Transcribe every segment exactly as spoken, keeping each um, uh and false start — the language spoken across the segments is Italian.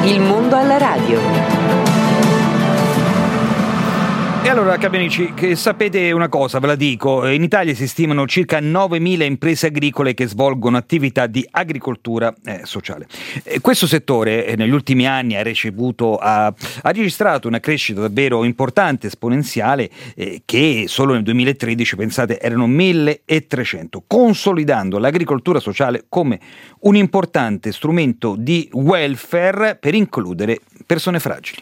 Il mondo alla radio. E allora, cari amici, che sapete una cosa, ve la dico, in Italia si stimano circa novemila imprese agricole che svolgono attività di agricoltura eh, sociale. E questo settore eh, negli ultimi anni ha ricevuto, ha, ha registrato una crescita davvero importante, esponenziale, eh, che solo nel duemilatredici, pensate, erano milletrecento, consolidando l'agricoltura sociale come un importante strumento di welfare per includere persone fragili.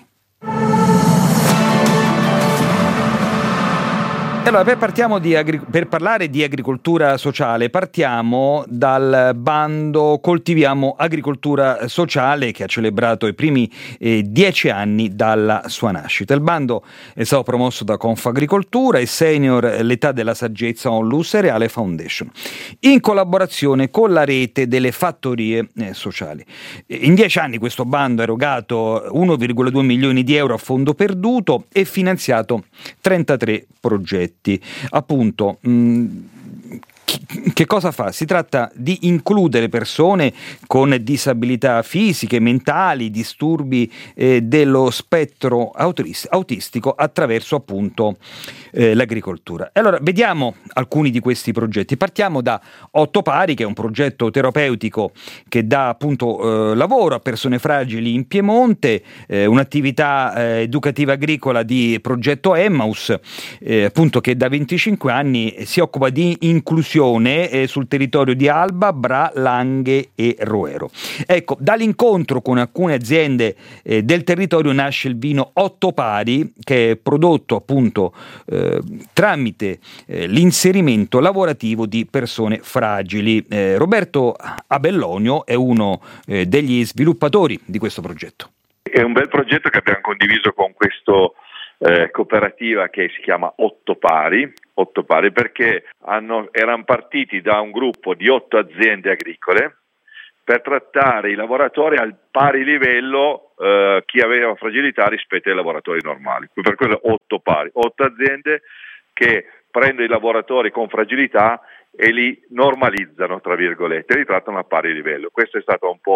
Allora, per, partiamo di agri- per parlare di agricoltura sociale, partiamo dal bando Coltiviamo Agricoltura Sociale, che ha celebrato i primi eh, dieci anni dalla sua nascita. Il bando è stato promosso da Confagricoltura e Senior L'Età della Saggezza Onlus e Reale Foundation, in collaborazione con la rete delle fattorie eh, sociali. In dieci anni questo bando ha erogato uno virgola due milioni di euro a fondo perduto e finanziato trentatré progetti. Appunto, mh, che cosa fa? Si tratta di includere persone con disabilità fisiche, mentali, disturbi eh, dello spettro autis- autistico attraverso appunto eh, l'agricoltura. E allora vediamo alcuni di questi progetti. Partiamo da Otto Pari, che è un progetto terapeutico che dà appunto eh, lavoro a persone fragili in Piemonte, eh, un'attività eh, educativa agricola di progetto Emmaus, eh, appunto che da venticinque anni si occupa di inclusione eh, sul territorio di Alba, Bra, Langhe e Roero. Ecco, dall'incontro con alcune aziende eh, del territorio nasce il vino Otto Pari, che è prodotto appunto eh, tramite eh, l'inserimento lavorativo di persone fragili. Eh, Roberto Abellonio è uno eh, degli sviluppatori di questo progetto. È un bel progetto che abbiamo condiviso con questo Eh, cooperativa che si chiama Otto Pari, Otto Pari perché hanno, erano partiti da un gruppo di otto aziende agricole per trattare i lavoratori al pari livello eh, chi aveva fragilità rispetto ai lavoratori normali. Per quello Otto Pari, otto aziende che prendono i lavoratori con fragilità e li normalizzano, tra virgolette, li trattano a pari livello. Questo è stato un po'